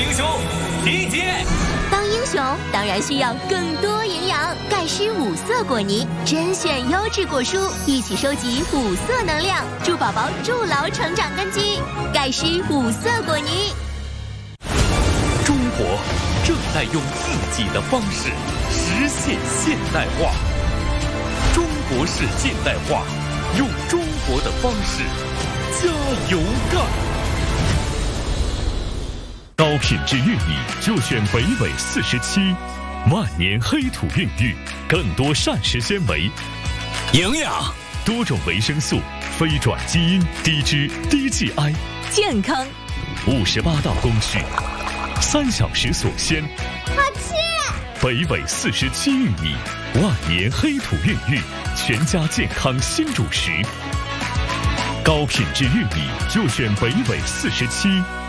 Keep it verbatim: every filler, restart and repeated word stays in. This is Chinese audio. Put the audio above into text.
英雄集结。 当英雄当然需要更多营养，钙湿五色果泥，甄选优质果蔬，一起收集五色能量，助宝宝筑牢成长根基。钙湿五色果泥。 中国正在用自己的方式实现现代化。中国式现代化，用中国的方式加油干！ 高品质玉米就选北纬四十七，万年黑土孕育，更多膳食纤维、 营养、 多种维生素、非转基因、低脂、低 G I， 健康。 五十八道工序，三小时锁鲜。 好吃。 北纬四十七玉米，万年黑土孕育，全家健康新主食。高品质玉米就选北纬四十七。